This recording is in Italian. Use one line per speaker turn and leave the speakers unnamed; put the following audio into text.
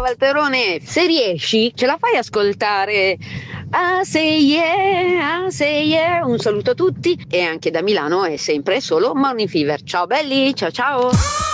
Walterone, se riesci ce la fai ascoltare Ah say yeah, ah say yeah. Un saluto a tutti e anche da Milano è sempre solo Morning Fever. Ciao belli, ciao ciao.